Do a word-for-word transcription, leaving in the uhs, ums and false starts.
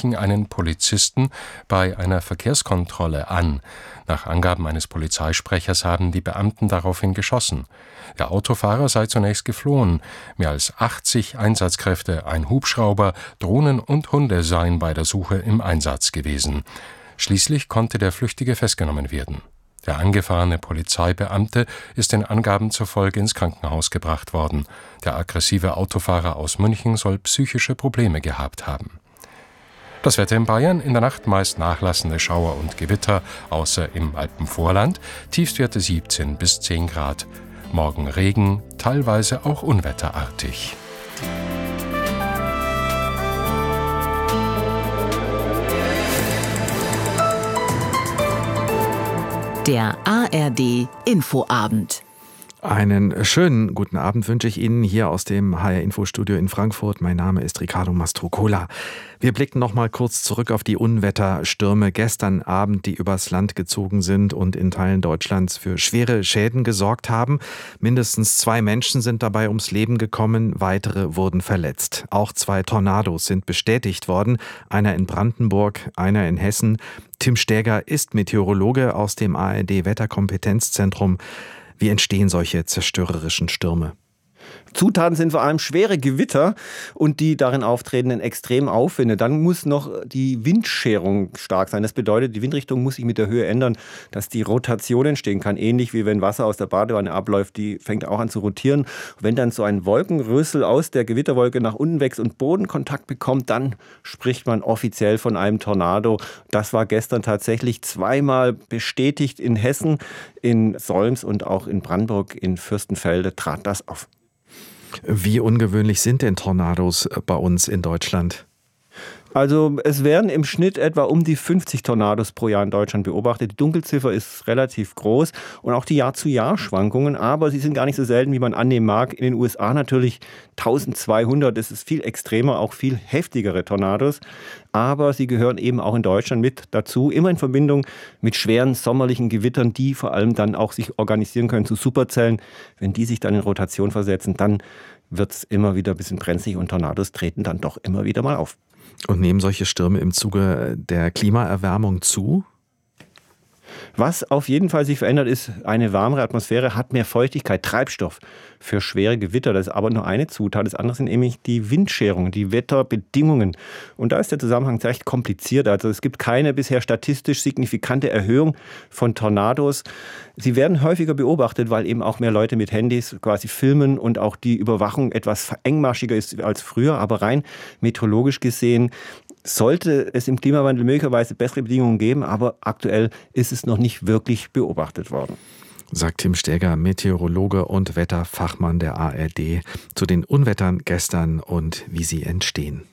München einen Polizisten bei einer Verkehrskontrolle an. Nach Angaben eines Polizeisprechers haben die Beamten daraufhin geschossen. Der Autofahrer sei zunächst geflohen. Mehr als achtzig Einsatzkräfte, ein Hubschrauber, Drohnen und Hunde seien bei der Suche im Einsatz gewesen. Schließlich konnte der Flüchtige festgenommen werden. Der angefahrene Polizeibeamte ist den Angaben zufolge ins Krankenhaus gebracht worden. Der aggressive Autofahrer aus München soll psychische Probleme gehabt haben. Das Wetter in Bayern: in der Nacht meist nachlassende Schauer und Gewitter, außer im Alpenvorland. Tiefstwerte siebzehn bis zehn Grad. Morgen Regen, teilweise auch unwetterartig. Der A R D Infoabend. Einen schönen guten Abend wünsche ich Ihnen hier aus dem H R-Info-Studio in Frankfurt. Mein Name ist Ricardo Mastrocola. Wir blicken noch mal kurz zurück auf die Unwetterstürme gestern Abend, die übers Land gezogen sind und in Teilen Deutschlands für schwere Schäden gesorgt haben. Mindestens zwei Menschen sind dabei ums Leben gekommen, weitere wurden verletzt. Auch zwei Tornados sind bestätigt worden, einer in Brandenburg, einer in Hessen. Tim Stäger ist Meteorologe aus dem A R D-Wetterkompetenzzentrum. Wie entstehen solche zerstörerischen Stürme? Zutaten sind vor allem schwere Gewitter und die darin auftretenden extremen Aufwinde. Dann muss noch die Windscherung stark sein. Das bedeutet, die Windrichtung muss sich mit der Höhe ändern, dass die Rotation entstehen kann. Ähnlich wie wenn Wasser aus der Badewanne abläuft, die fängt auch an zu rotieren. Und wenn dann so ein Wolkenrüssel aus der Gewitterwolke nach unten wächst und Bodenkontakt bekommt, dann spricht man offiziell von einem Tornado. Das war gestern tatsächlich zweimal bestätigt in Hessen, in Solms und auch in Brandenburg, in Fürstenfelde trat das auf. Wie ungewöhnlich sind denn Tornados bei uns in Deutschland? Also es werden im Schnitt etwa um die fünfzig Tornados pro Jahr in Deutschland beobachtet. Die Dunkelziffer ist relativ groß und auch die Jahr-zu-Jahr-Schwankungen, aber sie sind gar nicht so selten, wie man annehmen mag. In den U S A natürlich eintausendzweihundert, das ist viel extremer, auch viel heftigere Tornados. Aber sie gehören eben auch in Deutschland mit dazu, immer in Verbindung mit schweren sommerlichen Gewittern, die vor allem dann auch sich organisieren können zu Superzellen. Wenn die sich dann in Rotation versetzen, dann wird es immer wieder ein bisschen brenzlig und Tornados treten dann doch immer wieder mal auf. Und nehmen solche Stürme im Zuge der Klimaerwärmung zu? Was auf jeden Fall sich verändert, ist, eine warmere Atmosphäre hat mehr Feuchtigkeit, Treibstoff für schwere Gewitter. Das ist aber nur eine Zutat. Das andere sind nämlich die Windscherungen, die Wetterbedingungen. Und da ist der Zusammenhang recht kompliziert. Also es gibt keine bisher statistisch signifikante Erhöhung von Tornados. Sie werden häufiger beobachtet, weil eben auch mehr Leute mit Handys quasi filmen und auch die Überwachung etwas engmaschiger ist als früher. Aber rein meteorologisch gesehen sollte es im Klimawandel möglicherweise bessere Bedingungen geben, aber aktuell ist es noch nicht wirklich beobachtet worden. Sagt Tim Stäger, Meteorologe und Wetterfachmann der A R D, zu den Unwettern gestern und wie sie entstehen.